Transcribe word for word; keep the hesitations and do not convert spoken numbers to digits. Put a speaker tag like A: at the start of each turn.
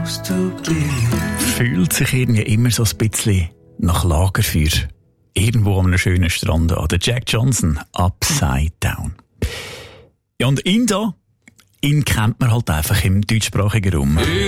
A: supposed to be.
B: Fühlt sich irgendwie immer so ein bisschen nach Lagerfeuer. Irgendwo an einem schönen Strand an. Der Jack Johnson, Upside Down. Ja, und ihn da, ihn kennt man halt einfach im deutschsprachigen Raum.